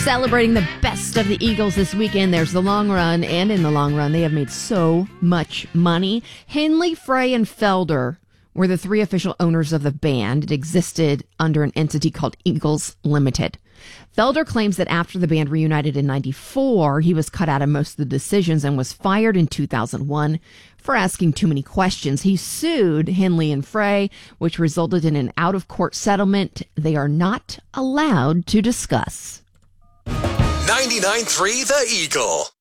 Celebrating the best of the Eagles this weekend. There's the long run, and in the long run, they have made so much money. Henley, Frey, and Felder were the three official owners of the band. It existed under an entity called Eagles Limited. Felder claims that after the band reunited in 94, he was cut out of most of the decisions and was fired in 2001 for asking too many questions. He sued Henley and Frey, which resulted in an out-of-court settlement they are not allowed to discuss. 99.3 The Eagle.